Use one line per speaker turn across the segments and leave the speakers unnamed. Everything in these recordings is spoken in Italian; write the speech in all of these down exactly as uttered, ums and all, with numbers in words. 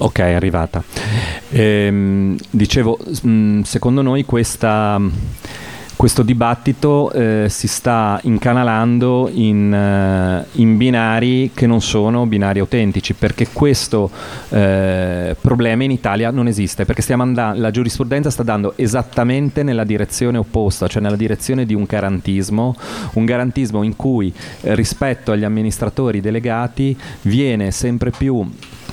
Ok, è arrivata. Ehm, dicevo, mh, secondo noi questa, questo dibattito eh, si sta incanalando in, eh, in binari che non sono binari autentici, perché questo eh, problema in Italia non esiste, perché stiamo andando, la giurisprudenza sta andando esattamente nella direzione opposta, cioè nella direzione di un garantismo, un garantismo in cui eh, rispetto agli amministratori delegati viene sempre più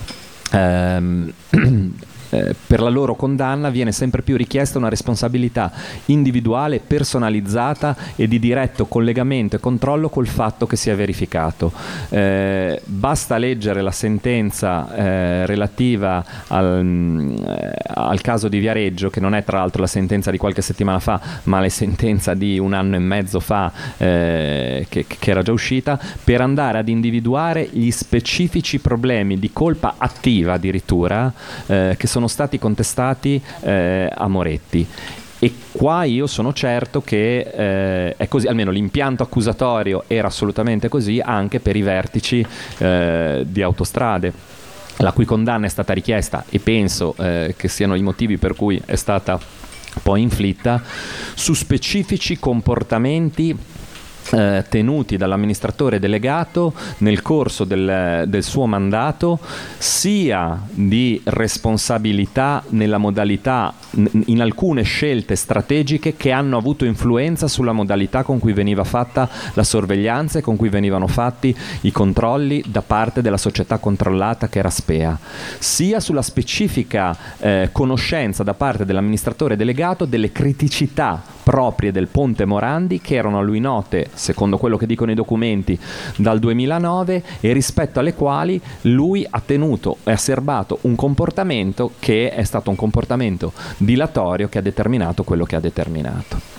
ehm, Eh, per la loro condanna viene sempre più richiesta una responsabilità individuale, personalizzata e di diretto collegamento e controllo col fatto che si è verificato. Eh, basta leggere la sentenza eh, relativa al, eh, al caso di Viareggio, che non è tra l'altro la sentenza di qualche settimana fa, ma la sentenza di un anno e mezzo fa eh, che, che era già uscita, per andare ad individuare gli specifici problemi di colpa attiva addirittura eh, che sono sono stati contestati eh, a Moretti. E qua io sono certo che eh, è così, almeno l'impianto accusatorio era assolutamente così anche per i vertici eh, di Autostrade, la cui condanna è stata richiesta, e penso eh, che siano i motivi per cui è stata poi inflitta, su specifici comportamenti Eh, tenuti dall'amministratore delegato nel corso del, del suo mandato, sia di responsabilità nella modalità, in alcune scelte strategiche che hanno avuto influenza sulla modalità con cui veniva fatta la sorveglianza e con cui venivano fatti i controlli da parte della società controllata che era Spea, sia sulla specifica eh, conoscenza da parte dell'amministratore delegato delle criticità proprie del ponte Morandi, che erano a lui note, secondo quello che dicono i documenti, dal duemilanove, e rispetto alle quali lui ha tenuto e ha serbato un comportamento che è stato un comportamento dilatorio che ha determinato quello che ha determinato.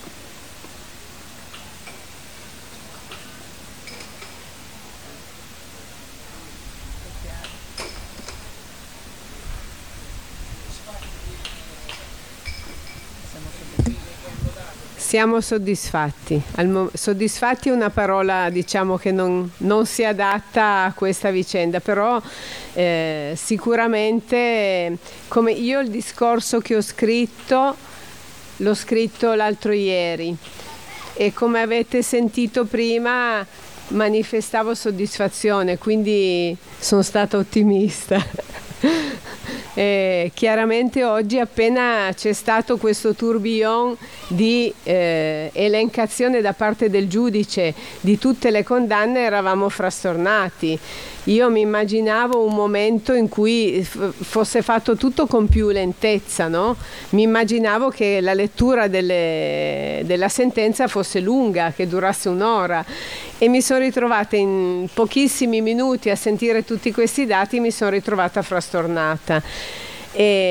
Siamo soddisfatti. Soddisfatti è una parola, diciamo, che non, non si adatta a questa vicenda, però eh, sicuramente, come io il discorso che ho scritto, l'ho scritto l'altro ieri, e come avete sentito prima manifestavo soddisfazione, quindi sono stata ottimista. Eh, chiaramente oggi, appena c'è stato questo tourbillon di eh, elencazione da parte del giudice di tutte le condanne, eravamo frastornati. Io mi immaginavo un momento in cui f- fosse fatto tutto con più lentezza, no? Mi immaginavo che la lettura delle, della sentenza fosse lunga, che durasse un'ora, e mi sono ritrovata in pochissimi minuti a sentire tutti questi dati, mi sono ritrovata frastornata. E